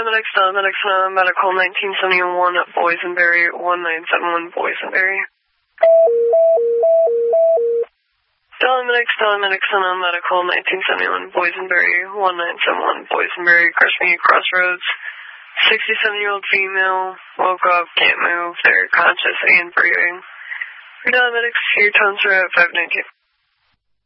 medical 1971 at Boysenberry, 1971 Boysenberry. Medical 1971 Boysenberry, 1971 Boysenberry, Crestmead Crossroads. 67-year-old female, woke up, can't move, they're conscious and breathing. Medics, your tones are at 519.